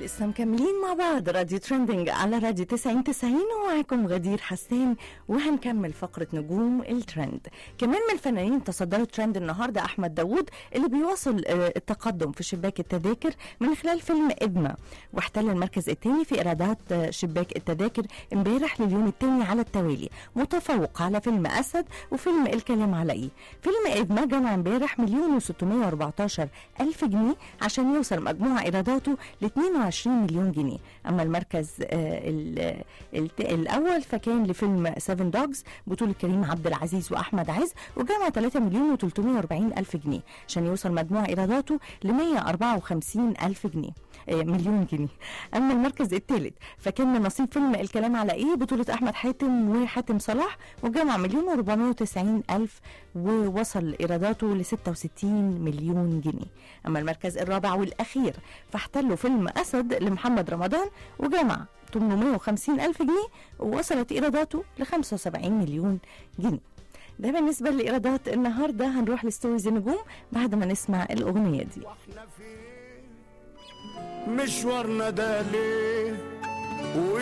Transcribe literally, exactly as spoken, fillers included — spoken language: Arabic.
لسه مكملين مع بعض راديو ترندنج على راديو تسعين تسعين، ومعاكم غدير حسان، وهنكمل فقرة نجوم الترند. كمان من الفنانين تصدروا ترند النهارده أحمد داوود اللي بيواصل التقدم في شباك التذاكر من خلال فيلم إدمة، واحتل المركز الثاني في إيرادات شباك التذاكر امبارح لليوم الثاني على التوالي، متفوق على فيلم أسد وفيلم الكلام على إيه. فيلم إدمة جمع امبارح مليون وستمائة وأربعتاشر ألف جنيه عشان يوصل مجموع إيراداته ل اثنين وعشرين مليون جنيه. أما المركز آه ال ال الأول فكان لفيلم سيفن دوجز بطولة كريم عبد العزيز وأحمد عز، وجمع ثلاثة مليون وثلاثمائة وأربعين ألف جنيه عشان يوصل مجموع إيراداته ل مائة وأربعة وخمسين ألف جنيه آه مليون جنيه. أما المركز الثالث فكان من نصيب فيلم الكلام على إيه بطولة أحمد حاتم وحاتم صلاح، وجمع مليون وأربعمائة وتسعين ألف ووصل إيراداته ل ستة وستين مليون جنيه. أما المركز الرابع والأخير فاحتلوا فيلم أسد لمحمد رمضان، وجمع ثمانمائة وخمسين ألف جنيه ووصلت إيراداته ل خمسة وسبعين مليون جنيه. ده بالنسبة لإيرادات النهاردة. هنروح لستوريز النجوم بعد ما نسمع الأغنية دي. واحنا فين مشوارنا ده ليه؟